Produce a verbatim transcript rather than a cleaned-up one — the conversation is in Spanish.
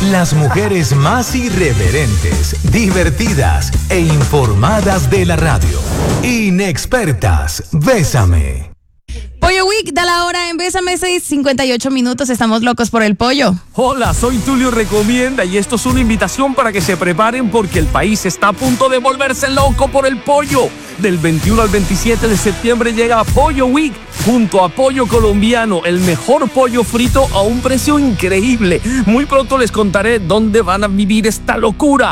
Las mujeres más irreverentes, divertidas e informadas de la radio. Inexpertas, Bésame. Pollo Week, da la hora en Bésame, seis cincuenta y ocho minutos. Estamos locos por el pollo. Hola, soy Tulio Recomienda y esto es una invitación para que se preparen porque el país está a punto de volverse loco por el pollo. Del veintiuno al veintisiete de septiembre llega Pollo Week junto a Pollo Colombiano, el mejor pollo frito a un precio increíble. Muy pronto les contaré dónde van a vivir esta locura.